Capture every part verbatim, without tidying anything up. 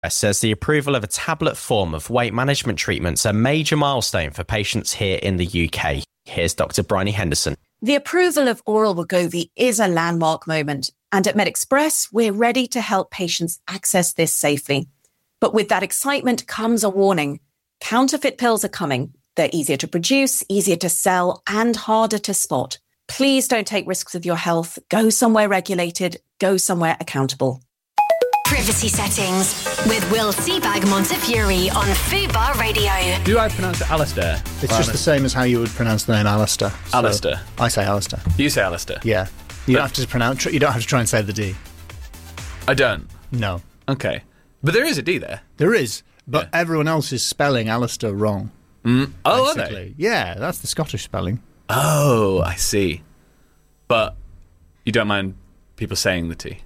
says the approval of a tablet form of weight management treatments a major milestone for patients here in the U K. Here's Doctor Bryony Henderson. The approval of oral Wegovy is a landmark moment, and at MedExpress, we're ready to help patients access this safely. But with that excitement comes a warning. Counterfeit pills are coming. They're easier to produce, easier to sell, and harder to spot. Please don't take risks with your health. Go somewhere regulated. Go somewhere accountable. Privacy Settings with Will Seabag Montefiore on Fubar Radio. Do I pronounce it Alistair? It's just the same as how you would pronounce the name Alistair. So Alistair. I say Alistair. You say Alistair? Yeah. You But- don't have to pronounce. You don't have to try and say the D. I don't. No, Okay. But there is a D there. there is, but Yeah. everyone else is spelling Alistair wrong. Mm. Oh, are they? basically. Yeah, that's the Scottish spelling. Oh, I see. But you don't mind people saying the T?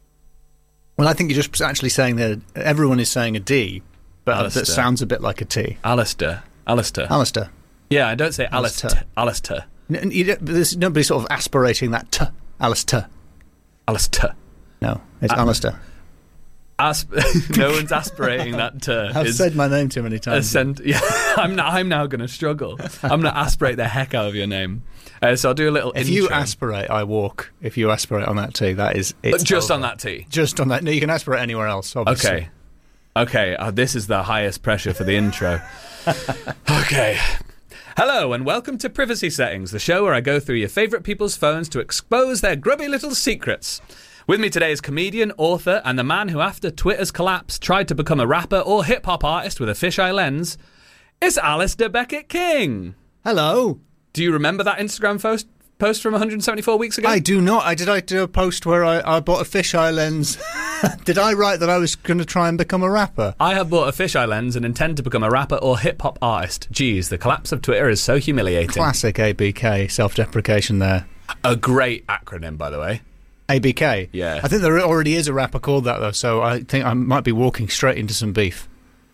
Well, I think you're just actually saying that everyone is saying a D, but Alistair. that sounds a bit like a T. Alistair. Alistair. Alistair. Yeah, I don't say Alistair. Alistair. Alistair. N- you don't, there's nobody sort of aspirating that T. Alistair. Alistair. No, it's Uh, Alistair. Asp- no one's aspirating that to. I've is said my name too many a times. cent- yeah, I'm, not, I'm now going to struggle. I'm going to aspirate the heck out of your name. Uh, so I'll do a little If intro. you aspirate, I walk. If you aspirate on that T, that is it's But just over. on that T? Just on that. No, you can aspirate anywhere else, obviously. Okay. Okay, uh, this is the highest pressure for the intro. Okay. Hello and welcome to Privacy Settings, the show where I go through your favourite people's phones to expose their grubby little secrets. With me today is comedian, author, and the man who, after Twitter's collapse, tried to become a rapper or hip-hop artist with a fisheye lens. It's Alistair Beckett-King. Hello. Do you remember that Instagram post, post from one hundred seventy-four weeks ago? I do not. I did I do a post where I, I bought a fisheye lens. Did I write that I was going to try and become a rapper? I have bought a fisheye lens and intend to become a rapper or hip-hop artist. Geez, the collapse of Twitter is so humiliating. Classic A B K self-deprecation there. A great acronym, by the way. A B K? Yeah. I think there already is a rapper called that, though, so I think I might be walking straight into some beef.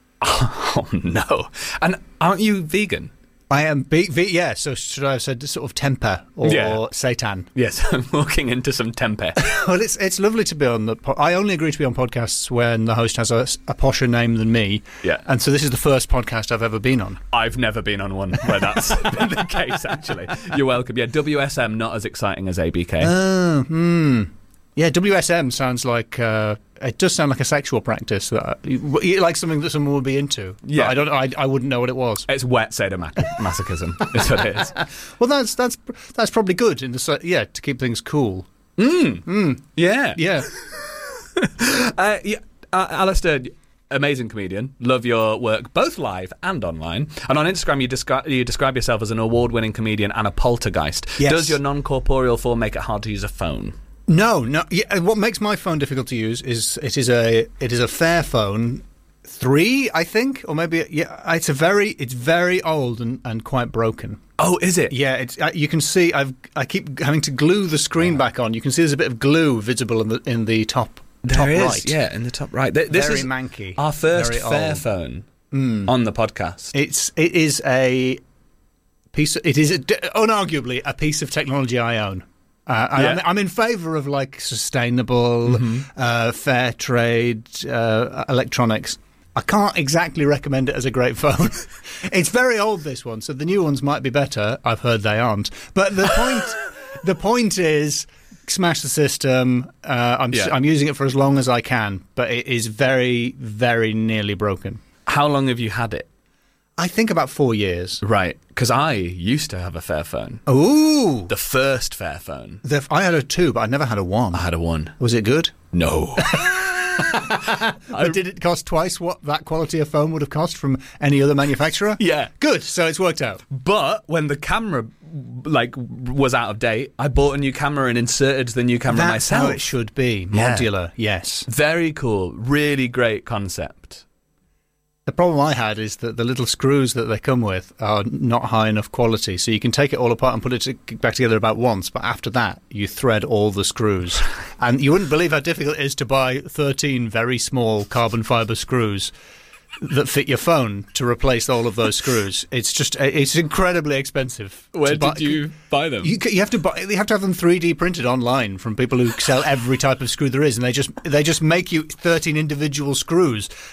Oh, no. And aren't you vegan? I am be- ve- yeah, so should I have said sort of temper or Yeah. seitan? Yes, I'm walking into some tempeh. Well, it's it's lovely to be on the. Po- I only agree to be on podcasts when the host has a, a posher name than me. Yeah. And so this is the first podcast I've ever been on. I've never been on one where that's been the case, actually. You're welcome. Yeah, W S M, not as exciting as A B K. Oh, hmm. Yeah, W S M sounds like uh, it does sound like a sexual practice that uh, like something that someone would be into. Yeah. But I don't. I, I wouldn't know what it was. It's wet sadomasochism, is what it is. Well, that's that's that's probably good in the se- yeah to keep things cool. Yeah. Yeah. Uh, yeah. Uh, Alistair, amazing comedian. Love your work, both live and online. And on Instagram, you, descri- you describe yourself as an award-winning comedian and a poltergeist. Yes. Does your non-corporeal form make it hard to use a phone? No, no. Yeah, what makes my phone difficult to use is it is a it is a Fairphone three, I think, or maybe yeah. It's a very it's very old and, and quite broken. Oh, is it? Yeah, it's uh, you can see I've I keep having to glue the screen back on. You can see there's a bit of glue visible in the in the top top There is, right. yeah, in the top right. Th- This Very is manky, our first very old. Fairphone on the podcast. It's it is a piece. Of, it is a, unarguably a piece of technology I own. Uh, and Yeah. I'm, I'm in favour of like sustainable, uh, fair trade uh, electronics. I can't exactly recommend it as a great phone. It's very old, this one, so the new ones might be better. I've heard they aren't. But the point, the point is, smash the system. Uh, I'm Yeah. I'm using it for as long as I can, but it is very, very nearly broken. How long have you had it? I think about four years. Right, because I used to have a Fairphone. Ooh, The first Fairphone. the, I had a two, but I never had a one. I had a one. Was it good? No. Or did it cost twice what that quality of phone would have cost from any other manufacturer? Yeah. Good. So it's worked out. But when the camera like was out of date, I bought a new camera and inserted the new camera That's myself. how it should be. Yeah. Modular, yes. Very cool. Really great concept. The problem I had is that the little screws that they come with are not high enough quality. So you can take it all apart and put it to, back together about once, but after that, you thread all the screws. And you wouldn't believe how difficult it is to buy thirteen very small carbon fibre screws that fit your phone to replace all of those screws. It's just it's incredibly expensive. Where buy. did you buy them? You, you have to buy. You have to have them three D printed online from people who sell every type of screw there is, and they just they just make you thirteen individual screws